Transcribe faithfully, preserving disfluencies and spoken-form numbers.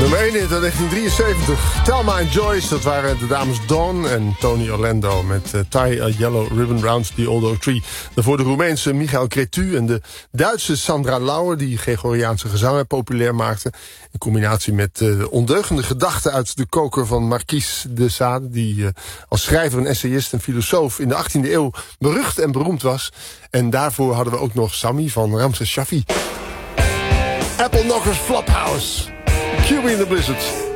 Nummer één hit uit negentien drieënzeventig. Thelma and Joyce, dat waren de dames Dawn en Tony Orlando... met uh, Tie a Yellow Ribbon Round the Old Oak Tree. Daarvoor de Roemeense Michael Cretu en de Duitse Sandra Lauer... die Gregoriaanse gezangen populair maakte. In combinatie met uh, ondeugende gedachten uit de koker van Marquise de Sade... die uh, als schrijver, een essayist en filosoof in de achttiende eeuw... berucht en beroemd was. En daarvoor hadden we ook nog Sammy van Ramses Shaffi. Apple Knockers Flophouse. Q B in the Blizzard.